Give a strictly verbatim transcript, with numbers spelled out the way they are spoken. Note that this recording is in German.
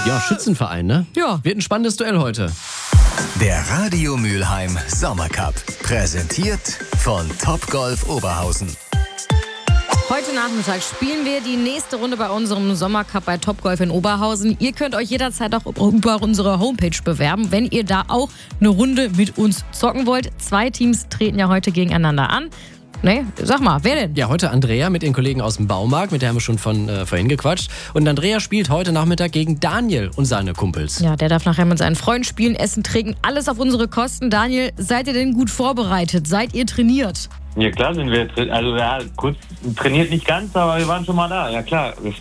Ja, Schützenverein, ne? Ja. Wird ein spannendes Duell heute. Der Radio Mülheim Sommercup. Präsentiert von Topgolf Oberhausen. Heute Nachmittag spielen wir die nächste Runde bei unserem Sommercup bei Topgolf in Oberhausen. Ihr könnt euch jederzeit auch über unsere Homepage bewerben, wenn ihr da auch eine Runde mit uns zocken wollt. Zwei Teams treten ja heute gegeneinander an. Ne, sag mal, wer denn? Ja, heute Andrea mit den Kollegen aus dem Baumarkt, mit der haben wir schon von äh, vorhin gequatscht. Und Andrea spielt heute Nachmittag gegen Daniel und seine Kumpels. Ja, der darf nachher mit seinen Freunden spielen, essen, trinken, alles auf unsere Kosten. Daniel, seid ihr denn gut vorbereitet? Seid ihr trainiert? Ja klar sind wir, also ja, kurz trainiert nicht ganz, aber wir waren schon mal da, ja klar. Wir